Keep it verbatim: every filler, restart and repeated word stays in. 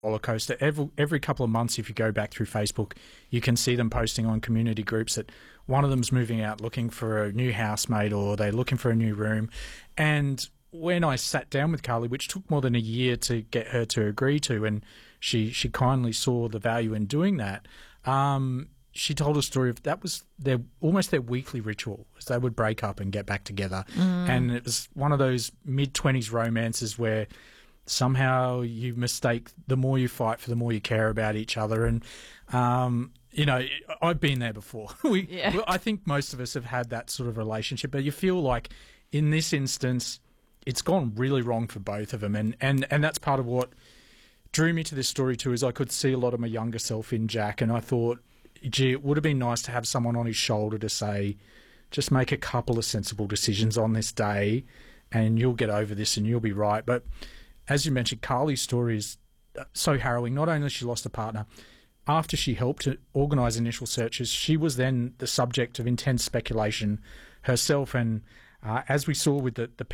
roller coaster. Every, every couple of months, if you go back through Facebook, you can see them posting on community groups that one of them's moving out looking for a new housemate or they're looking for a new room. And when I sat down with Carly, which took more than a year to get her to agree to, and she, she kindly saw the value in doing that, um, she told a story of that was their almost their weekly ritual, as they would break up and get back together. Mm. And it was one of those mid-twenties romances where somehow you mistake the more you fight for the more you care about each other. And, um, you know, I've been there before. we, yeah. I think most of us have had that sort of relationship, but you feel like in this instance, it's gone really wrong for both of them. And, and, and that's part of what drew me to this story too, is I could see a lot of my younger self in Jack. And I thought, gee, it would have been nice to have someone on his shoulder to say, just make a couple of sensible decisions on this day and you'll get over this and you'll be right. But as you mentioned, Carly's story is so harrowing. Not only she lost a partner, after she helped to organise initial searches, she was then the subject of intense speculation herself. And uh, as we saw with the, the